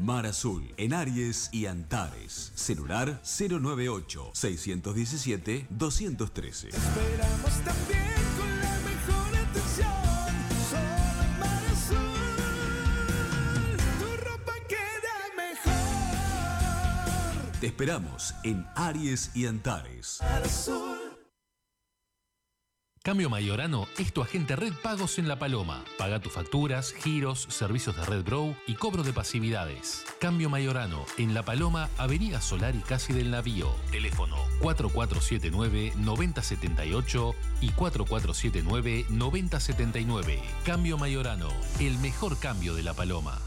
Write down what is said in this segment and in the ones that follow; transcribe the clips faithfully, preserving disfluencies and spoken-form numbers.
Mar Azul, en Aries y Antares. Celular cero nueve ocho, seis uno siete, dos uno tres. Esperamos también con la mejor atención. Solo en Mar Azul, tu ropa queda mejor. Te esperamos en Aries y Antares. Mar Azul. Cambio Mayorano es tu agente Red Pagos en La Paloma. Paga tus facturas, giros, servicios de Red Bro y cobro de pasividades. Cambio Mayorano en La Paloma, Avenida Solari casi del Navío. Teléfono cuatro cuatro siete nueve, nueve cero siete ocho y cuatro cuatro siete nueve, nueve cero siete nueve. Cambio Mayorano, el mejor cambio de La Paloma.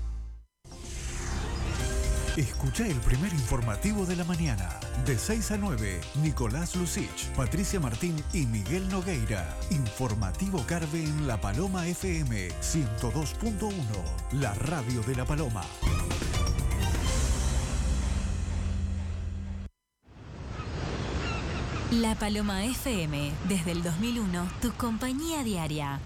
Escucha el primer informativo de la mañana. De seis a nueve, Nicolás Lucich, Patricia Martín y Miguel Nogueira. Informativo Carve en La Paloma F M ciento dos punto uno, la radio de La Paloma. La Paloma F M, desde el dos mil uno, tu compañía diaria.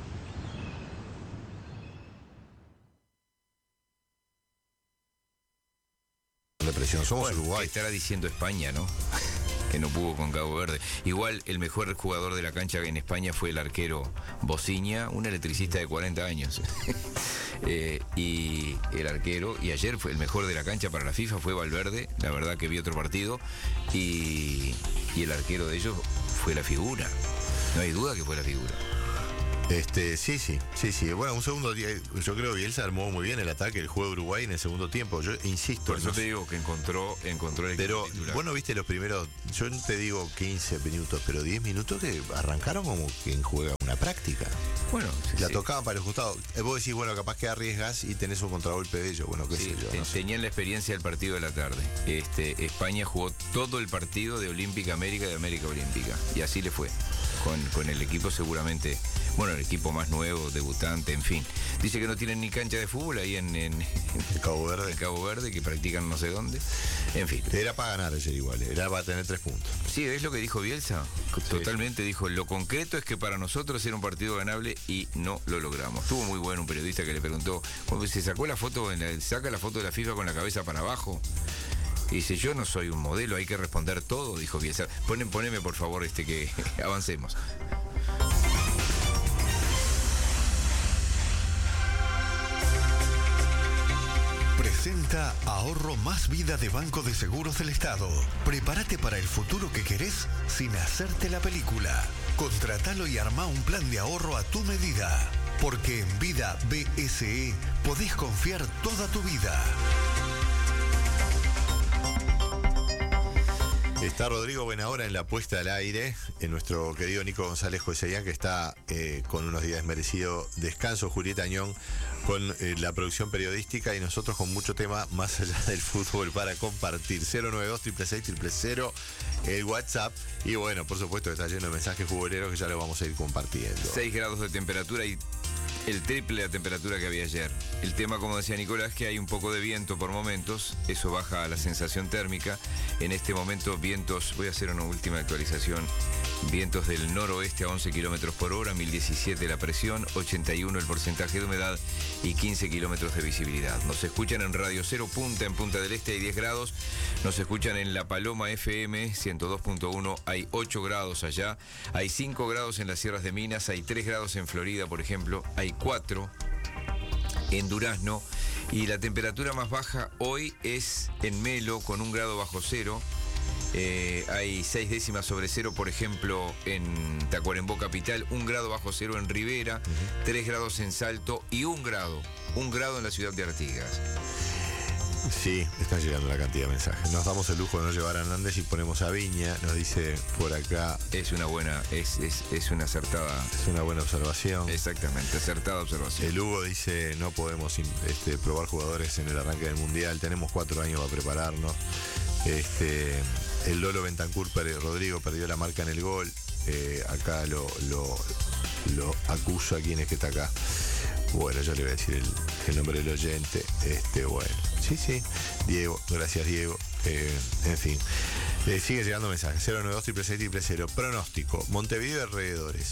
Presión. Somos bueno, Uruguay. Estará diciendo España, ¿no? Que no pudo con Cabo Verde. Igual el mejor jugador de la cancha en España fue el arquero Bociña, un electricista de cuarenta años. eh, y el arquero, y ayer fue el mejor de la cancha para la FIFA, fue Valverde. La verdad que vi otro partido. Y, y el arquero de ellos fue la figura. No hay duda que fue la figura. Este, sí, sí, sí, sí. Bueno, un segundo día, yo creo que Bielsa armó muy bien el ataque, el juego de Uruguay en el segundo tiempo. Yo insisto. Por eso no te digo que encontró, encontró el Pero titular. vos no viste los primeros, yo no te digo quince minutos, pero diez minutos que arrancaron como quien juega una práctica. Bueno, sí, la sí. tocaban para el costado. Vos decís, bueno, capaz que arriesgas y tenés un contragolpe de ellos. Bueno, qué Sí, sé yo. te No sé. enseñé la experiencia del partido de la tarde. Este, España jugó todo el partido de Olímpica América y de América Olímpica. Y así le fue. Con, con el equipo seguramente, bueno, el equipo más nuevo, debutante, en fin. Dice que no tienen ni cancha de fútbol ahí en, en, en Cabo Verde. En Cabo Verde, que practican no sé dónde. En fin. Era para ganar ayer igual, era para tener tres puntos. Sí, es lo que dijo Bielsa. Totalmente dijo, lo concreto es que para nosotros era un partido ganable y no lo logramos. Estuvo muy bueno un periodista que le preguntó, cuando se sacó la foto, en la, saca la foto de la FIFA con la cabeza para abajo. Y dice, yo no soy un modelo, hay que responder todo, dijo Bielsa. Ponen, poneme por favor este que avancemos. Presenta Ahorro Más Vida de Banco de Seguros del Estado. Prepárate para el futuro que querés sin hacerte la película. Contratalo y armá un plan de ahorro a tu medida. Porque en Vida B S E podés confiar toda tu vida. Está Rodrigo Buenahora en la puesta al aire, en nuestro querido Nico González Joseyan, que está eh, con unos días merecido descanso, Julieta Añón con eh, la producción periodística y nosotros con mucho tema más allá del fútbol para compartir. Cero nueve dos, seis seis seis, cero cero cero, el WhatsApp, y bueno, por supuesto está lleno de mensajes futboleros que ya lo vamos a ir compartiendo. seis grados de temperatura y el triple de la temperatura que había ayer. El tema, como decía Nicolás, es que hay un poco de viento por momentos, eso baja la sensación térmica. En este momento vientos, voy a hacer una última actualización, vientos del noroeste a once kilómetros por hora, mil diecisiete la presión, ochenta y uno el porcentaje de humedad y quince kilómetros de visibilidad. Nos escuchan en Radio Cero Punta, en Punta del Este hay diez grados, nos escuchan en La Paloma F M ciento dos punto uno, hay ocho grados allá, hay cinco grados en las sierras de Minas, hay tres grados en Florida, por ejemplo, hay cuatro en Durazno y la temperatura más baja hoy es en Melo con un grado bajo cero. Eh, hay seis décimas sobre cero, por ejemplo, en Tacuarembó capital, un grado bajo cero en Rivera, uh-huh. tres grados en Salto y un grado, un grado en la ciudad de Artigas. Sí, está llegando la cantidad de mensajes. Nos damos el lujo de no llevar a Hernández y ponemos a Viña, nos dice por acá. Es una buena, es, es, es una acertada. Es una buena observación. Exactamente, acertada observación. El Hugo dice, no podemos este, probar jugadores en el arranque del Mundial, tenemos cuatro años para prepararnos. Este, el Lolo Bentancur, Rodrigo perdió la marca en el gol. Eh, acá lo, lo, lo acuso a quien es que está acá. Bueno, yo le voy a decir el, el nombre del oyente. Este, bueno, sí, sí. Diego, gracias Diego. Eh, en fin. Eh, sigue llegando mensajes. cero nueve dos, seis seis seis, cero cero. Pronóstico. Montevideo y alrededores.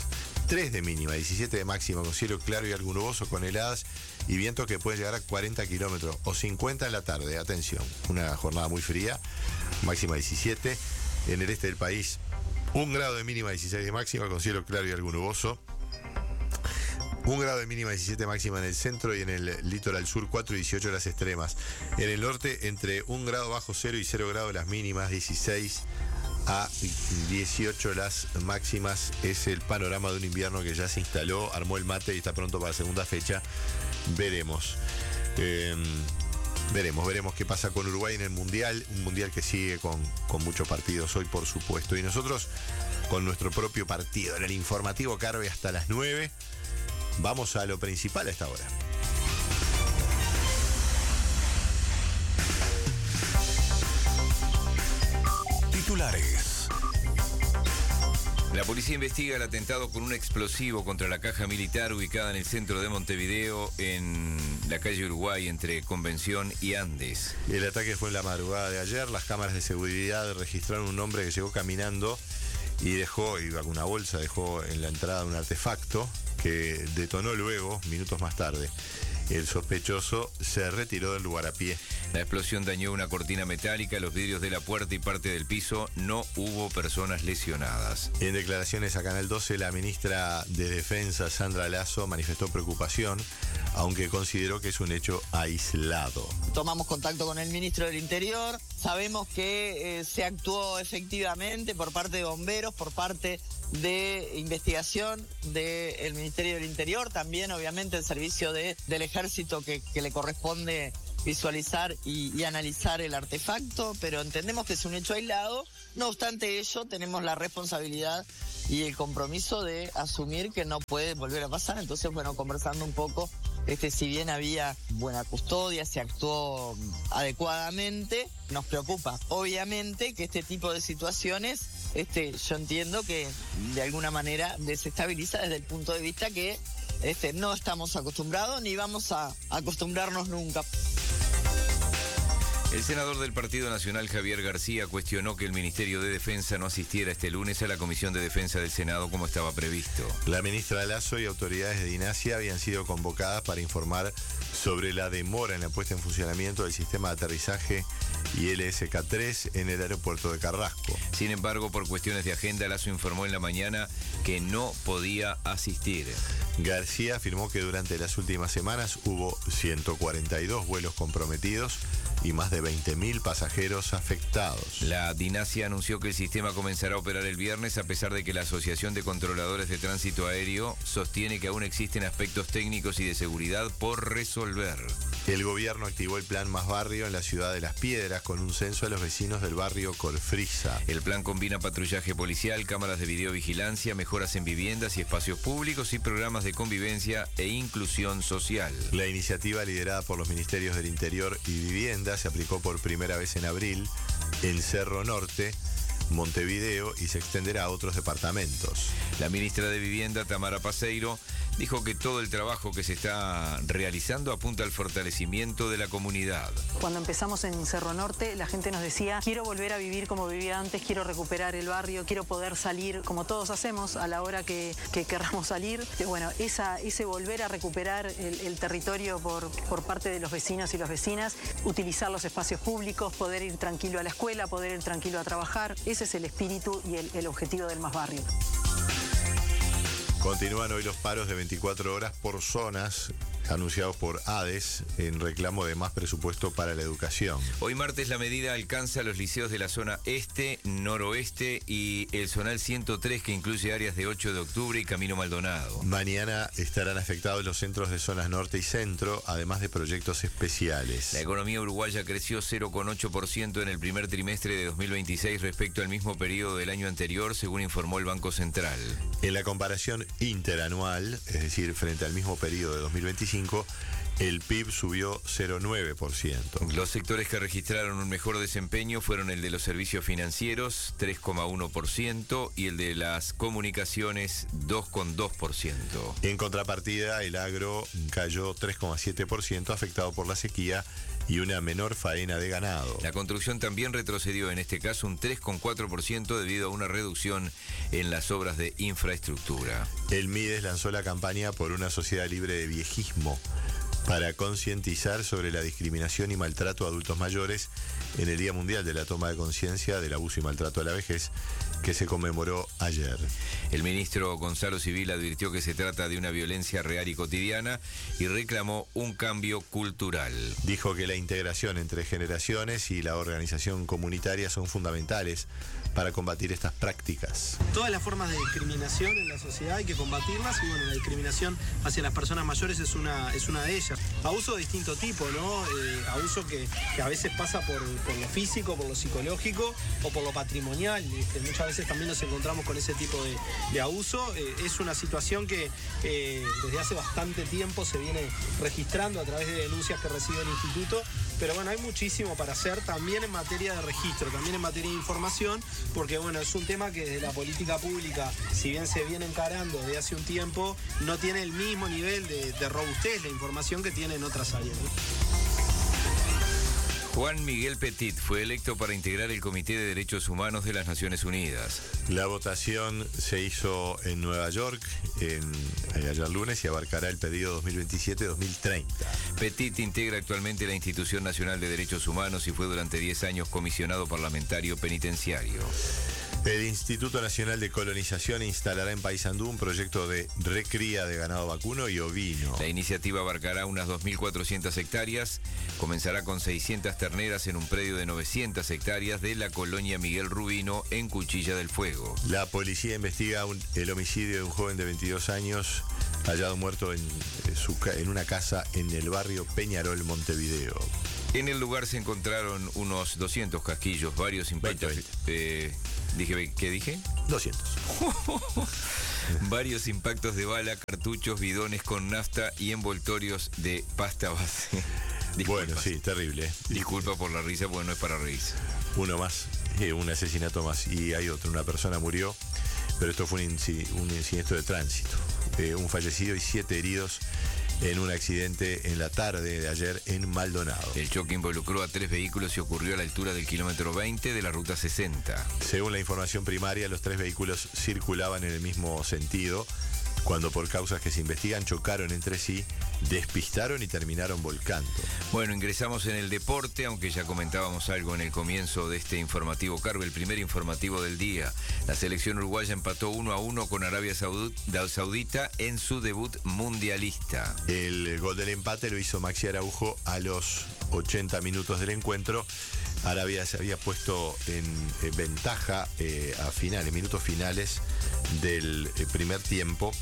tres de mínima, diecisiete de máxima, con cielo claro y algo nuboso, con heladas y vientos que pueden llegar a cuarenta kilómetros o cincuenta en la tarde. Atención, una jornada muy fría, máxima diecisiete. En el este del país, un grado de mínima, dieciséis de máxima, con cielo claro y algo nuboso. Un grado de mínima, diecisiete máxima en el centro, y en el litoral sur cuatro y dieciocho las extremas. En el norte entre un grado bajo cero y cero grado las mínimas, dieciséis a dieciocho las máximas. Es el panorama de un invierno que ya se instaló, armó el mate y está pronto para la segunda fecha. Veremos. Eh, veremos, veremos qué pasa con Uruguay en el Mundial. Un Mundial que sigue con, con muchos partidos hoy, por supuesto. Y nosotros con nuestro propio partido. En el informativo Carve hasta las nueve. Vamos a lo principal a esta hora. Titulares. La policía investiga el atentado con un explosivo contra la caja militar ubicada en el centro de Montevideo, en la calle Uruguay, entre Convención y Andes. El ataque fue en la madrugada de ayer. Las cámaras de seguridad registraron un hombre que llegó caminando y dejó, iba con una bolsa, dejó en la entrada un artefacto que detonó luego, minutos más tarde. El sospechoso se retiró del lugar a pie. La explosión dañó una cortina metálica, los vidrios de la puerta y parte del piso. No hubo personas lesionadas. En declaraciones a Canal doce, la ministra de Defensa, Sandra Lasso, manifestó preocupación, aunque consideró que es un hecho aislado. Tomamos contacto con el ministro del Interior. Sabemos que eh, se actuó efectivamente por parte de bomberos, por parte de investigación del Ministerio del Interior, también obviamente el servicio de, del Ejército que, que le corresponde visualizar y, y analizar el artefacto, pero entendemos que es un hecho aislado. No obstante ello, tenemos la responsabilidad y el compromiso de asumir que no puede volver a pasar. Entonces, bueno, conversando un poco, este, si bien había buena custodia, se actuó adecuadamente, nos preocupa, obviamente, que este tipo de situaciones, este, yo entiendo que de alguna manera desestabiliza desde el punto de vista que este, no estamos acostumbrados ni vamos a acostumbrarnos nunca. El senador del Partido Nacional, Javier García, cuestionó que el Ministerio de Defensa no asistiera este lunes a la Comisión de Defensa del Senado como estaba previsto. La ministra Lasso y autoridades de Dinasia habían sido convocadas para informar sobre la demora en la puesta en funcionamiento del sistema de aterrizaje I L S K tres en el aeropuerto de Carrasco. Sin embargo, por cuestiones de agenda, Lasso informó en la mañana que no podía asistir. García afirmó que durante las últimas semanas hubo ciento cuarenta y dos vuelos comprometidos y más de veinte mil pasajeros afectados. La Dinasia anunció que el sistema comenzará a operar el viernes, a pesar de que la Asociación de Controladores de Tránsito Aéreo sostiene que aún existen aspectos técnicos y de seguridad por resolver. El gobierno activó el plan Más Barrio en la ciudad de Las Piedras con un censo a los vecinos del barrio Corfrisa. El plan combina patrullaje policial, cámaras de videovigilancia, mejoras en viviendas y espacios públicos y programas de convivencia e inclusión social. La iniciativa, liderada por los Ministerios del Interior y Vivienda, se aplicó por primera vez en abril en Cerro Norte, Montevideo, y se extenderá a otros departamentos. La ministra de Vivienda, Tamara Paseiro, dijo que todo el trabajo que se está realizando apunta al fortalecimiento de la comunidad. Cuando empezamos en Cerro Norte, la gente nos decía, quiero volver a vivir como vivía antes, quiero recuperar el barrio, quiero poder salir como todos hacemos a la hora que, que querramos salir. Y bueno, esa, ese volver a recuperar el, el territorio por, por parte de los vecinos y las vecinas, utilizar los espacios públicos, poder ir tranquilo a la escuela, poder ir tranquilo a trabajar, ese es el espíritu y el, el objetivo del Más Barrio. Continúan hoy los paros de veinticuatro horas por zonas anunciados por ADES en reclamo de más presupuesto para la educación. Hoy martes la medida alcanza a los liceos de la zona este, noroeste y el zonal ciento tres, que incluye áreas de ocho de octubre y Camino Maldonado. Mañana estarán afectados los centros de zonas norte y centro, además de proyectos especiales. La economía uruguaya creció cero coma ocho por ciento en el primer trimestre de dos mil veintiséis respecto al mismo periodo del año anterior, según informó el Banco Central. En la comparación interanual, es decir, frente al mismo periodo de dos mil veinticinco, El P I B subió cero coma nueve por ciento. Los sectores que registraron un mejor desempeño fueron el de los servicios financieros, tres coma uno por ciento, y el de las comunicaciones, dos coma dos por ciento. En contrapartida, el agro cayó tres coma siete por ciento, afectado por la sequía y una menor faena de ganado. La construcción también retrocedió, en este caso un tres coma cuatro por ciento, debido a una reducción en las obras de infraestructura. El Mides lanzó la campaña por una sociedad libre de viejismo para concientizar sobre la discriminación y maltrato a adultos mayores en el Día Mundial de la Toma de Conciencia del Abuso y Maltrato a la Vejez, que se conmemoró ayer. El ministro Gonzalo Civil advirtió que se trata de una violencia real y cotidiana y reclamó un cambio cultural. Dijo que la integración entre generaciones y la organización comunitaria son fundamentales para combatir estas prácticas. Todas las formas de discriminación en la sociedad hay que combatirlas, y bueno, la discriminación hacia las personas mayores es una, es una de ellas. Abuso de distinto tipo, ¿no? Eh, abuso que, que a veces pasa por, por lo físico, por lo psicológico o por lo patrimonial. Este, muchas veces también nos encontramos con ese tipo de, de abuso. Eh, es una situación que eh, desde hace bastante tiempo se viene registrando a través de denuncias que recibe el instituto, pero bueno, hay muchísimo para hacer también en materia de registro, también en materia de información, porque bueno, es un tema que desde la política pública, si bien se viene encarando desde hace un tiempo, no tiene el mismo nivel de, de robustez la información que tiene en otras áreas, ¿no? Juan Miguel Petit fue electo para integrar el Comité de Derechos Humanos de las Naciones Unidas. La votación se hizo en Nueva York en, ayer lunes y abarcará el periodo dos mil veintisiete a dos mil treinta. Petit integra actualmente la Institución Nacional de Derechos Humanos y fue durante diez años comisionado parlamentario penitenciario. El Instituto Nacional de Colonización instalará en Paysandú un proyecto de recría de ganado vacuno y ovino. La iniciativa abarcará unas dos mil cuatrocientas hectáreas, comenzará con seiscientas terneras en un predio de novecientas hectáreas de la colonia Miguel Rubino en Cuchilla del Fuego. La policía investiga un, el homicidio de un joven de veintidós años hallado muerto en, su, en una casa en el barrio Peñarol, Montevideo. En el lugar se encontraron unos doscientos casquillos, varios impactos. veinte, veinte. Eh, dije, ¿qué dije? doscientos. Varios impactos de bala, cartuchos, bidones con nafta y envoltorios de pasta base. Bueno, sí, terrible. Disculpa por la risa, porque no es para reírse. Uno más, eh, un asesinato más. Y hay otro, una persona murió, pero esto fue un, inci un siniestro de tránsito. Eh, un fallecido y siete heridos en un accidente en la tarde de ayer en Maldonado. El choque involucró a tres vehículos y ocurrió a la altura del kilómetro veinte de la ruta sesenta. Según la información primaria, los tres vehículos circulaban en el mismo sentido, cuando por causas que se investigan chocaron entre sí, despistaron y terminaron volcando. Bueno, ingresamos en el deporte, aunque ya comentábamos algo en el comienzo de este informativo Carve, el primer informativo del día. La selección uruguaya empató uno a uno con Arabia Saudita en su debut mundialista. El gol del empate lo hizo Maxi Araujo a los ochenta minutos del encuentro. Arabia se había puesto en, en ventaja eh, a finales, minutos finales del eh, primer tiempo.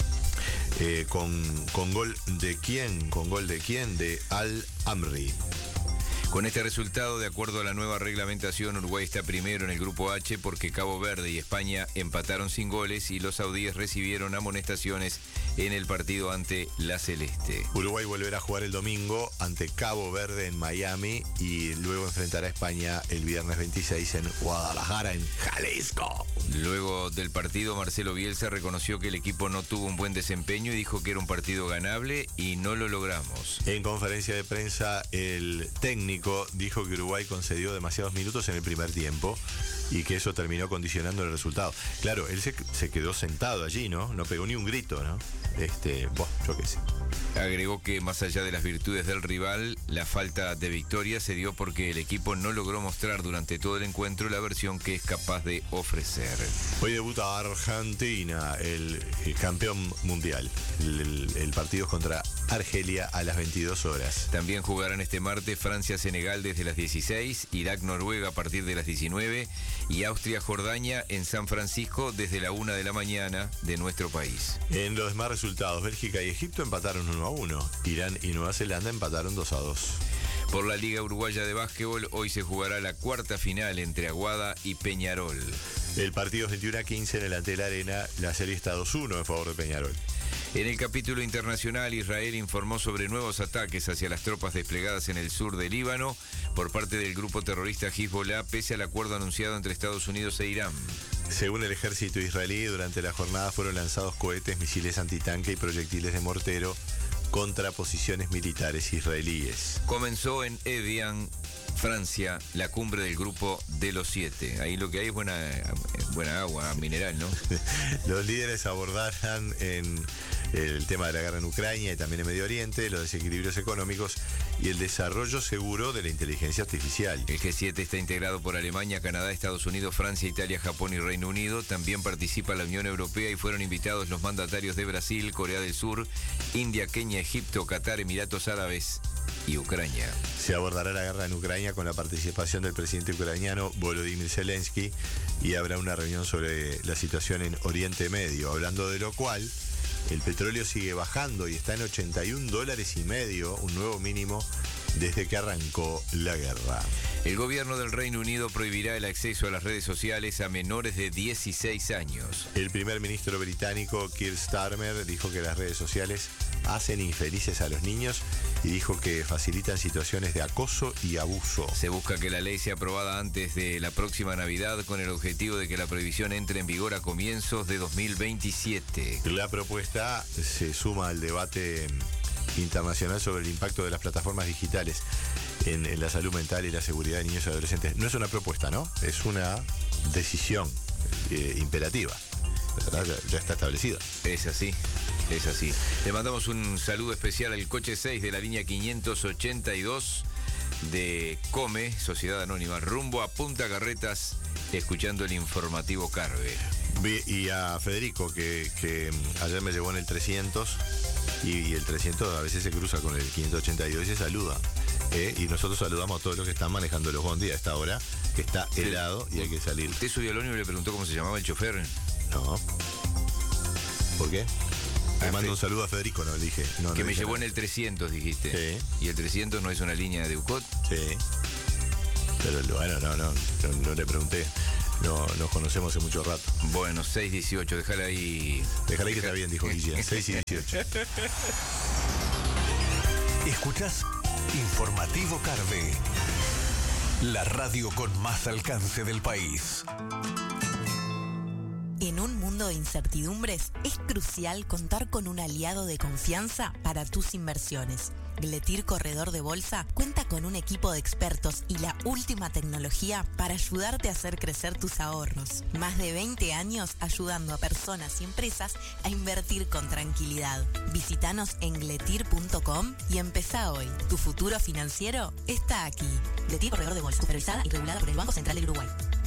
Eh, con, con gol de quién, con gol de quién, de Al Amri. Con este resultado, de acuerdo a la nueva reglamentación, Uruguay está primero en el grupo H porque Cabo Verde y España empataron sin goles y los saudíes recibieron amonestaciones en el partido ante la Celeste. Uruguay volverá a jugar el domingo ante Cabo Verde en Miami y luego enfrentará a España el viernes veintiséis en Guadalajara, en Jalisco. Luego del partido, Marcelo Bielsa reconoció que el equipo no tuvo un buen desempeño y dijo que era un partido ganable y no lo logramos. En conferencia de prensa, el técnico dijo que Uruguay concedió demasiados minutos en el primer tiempo y que eso terminó condicionando el resultado. Claro, él se, se quedó sentado allí, ¿no? No pegó ni un grito, ¿no? Este, boh, yo qué sé. Agregó que más allá de las virtudes del rival, la falta de victoria se dio porque el equipo no logró mostrar durante todo el encuentro la versión que es capaz de ofrecer. Hoy debuta Argentina, el, el campeón mundial. El, el, el partido es contra Argelia a las veintidós horas. También jugarán este martes Francia-Senegal desde las dieciséis, Irak-Noruega a partir de las diecinueve y Austria-Jordania en San Francisco desde la una de la mañana de nuestro país. En los demás resultados, Bélgica y Egipto empataron uno a uno. Irán y Nueva Zelanda empataron dos a dos. Por la Liga Uruguaya de Básquetbol, hoy se jugará la cuarta final entre Aguada y Peñarol. El partido es veintiuno a quince en el Antel Arena. La serie está dos uno en favor de Peñarol. En el capítulo internacional, Israel informó sobre nuevos ataques hacia las tropas desplegadas en el sur de Líbano por parte del grupo terrorista Hezbollah, pese al acuerdo anunciado entre Estados Unidos e Irán. Según el ejército israelí, durante la jornada fueron lanzados cohetes, misiles antitanque y proyectiles de mortero contra posiciones militares israelíes. Comenzó en Evian, Francia, la cumbre del grupo de los siete. Ahí lo que hay es buena, buena agua mineral, ¿no? Los líderes abordarán en el tema de la guerra en Ucrania y también en Medio Oriente, los desequilibrios económicos y el desarrollo seguro de la inteligencia artificial. El G siete está integrado por Alemania, Canadá, Estados Unidos, Francia, Italia, Japón y Reino Unido. También participa la Unión Europea y fueron invitados los mandatarios de Brasil, Corea del Sur, India, Kenia, Egipto, Qatar, Emiratos Árabes y Ucrania. Se abordará la guerra en Ucrania con la participación del presidente ucraniano Volodymyr Zelensky y habrá una reunión sobre la situación en Oriente Medio, hablando de lo cual el petróleo sigue bajando y está en ochenta y un dólares y medio, un nuevo mínimo desde que arrancó la guerra. El gobierno del Reino Unido prohibirá el acceso a las redes sociales a menores de dieciséis años. El primer ministro británico Keir Starmer dijo que las redes sociales hacen infelices a los niños y dijo que facilitan situaciones de acoso y abuso. Se busca que la ley sea aprobada antes de la próxima Navidad con el objetivo de que la prohibición entre en vigor a comienzos de dos mil veintisiete. La propuesta se suma al debate internacional sobre el impacto de las plataformas digitales en, en la salud mental y la seguridad de niños y adolescentes. No es una propuesta, ¿no? Es una decisión eh, imperativa. Ya, ya está establecida. Es así, es así. Le mandamos un saludo especial al coche seis de la línea quinientos ochenta y dos de Come, Sociedad Anónima, rumbo a Punta Carretas, escuchando el informativo Carve. Y a Federico, que, que ayer me llevó en el trescientos, y, y el trescientos a veces se cruza con el quinientos ochenta y dos y se saluda. ¿eh? Y nosotros saludamos a todos los que están manejando los bondi a esta hora, que está helado y hay que salir. ¿Usted subió al ómnibus y le preguntó cómo se llamaba el chofer? No. ¿Por qué? Le mando un saludo a Federico, no le dije. No, que no me dije llevó nada. en el trescientos, dijiste. Sí. ¿Y el trescientos no es una línea de U C O T? Sí. Pero bueno, no, no, no, no le pregunté. No, nos conocemos hace mucho rato. Bueno, seis dieciocho, déjala ahí. Déjala ahí que está bien, dijo Guille. seis y dieciocho. Escuchás Informativo Carve, la radio con más alcance del país. En un mundo de incertidumbres, es crucial contar con un aliado de confianza para tus inversiones. Gletir Corredor de Bolsa cuenta con un equipo de expertos y la última tecnología para ayudarte a hacer crecer tus ahorros. Más de veinte años ayudando a personas y empresas a invertir con tranquilidad. Visítanos en gletir punto com y empezá hoy. Tu futuro financiero está aquí. Gletir Corredor de Bolsa, supervisada y regulada por el Banco Central del Uruguay.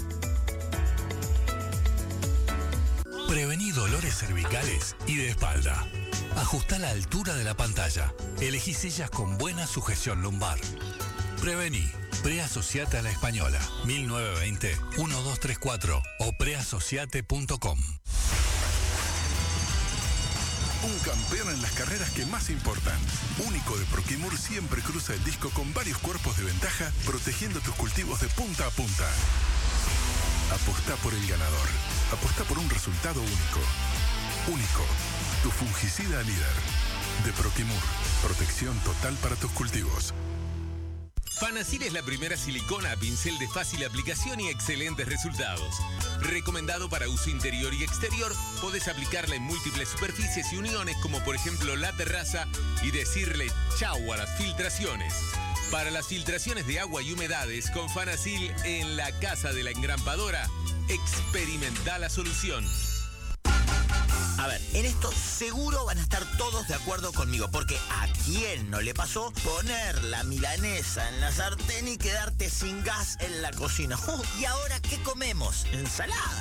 Prevení dolores cervicales y de espalda. Ajusta la altura de la pantalla. Elegí sillas con buena sujeción lumbar. Prevení. Preasociate a la Española. mil novecientos veinte, doce treinta y cuatro o preasociate punto com. Un campeón en las carreras que más importan. Único de Proquimur siempre cruza el disco con varios cuerpos de ventaja, protegiendo tus cultivos de punta a punta. Apostá por el ganador. Apostá por un resultado único. Único. Tu fungicida líder. De Proquimur. Protección total para tus cultivos. Fanacil es la primera silicona a pincel de fácil aplicación y excelentes resultados. Recomendado para uso interior y exterior, podés aplicarla en múltiples superficies y uniones como por ejemplo la terraza y decirle chau a las filtraciones. Para las filtraciones de agua y humedades con Fanacil en la casa de la engrampadora, experimenta la solución. A ver, en esto seguro van a estar todos de acuerdo conmigo, porque ¿a quién no le pasó poner la milanesa en la sartén y quedarte sin gas en la cocina? Uh, ¿Y ahora qué comemos? ¿Ensalada?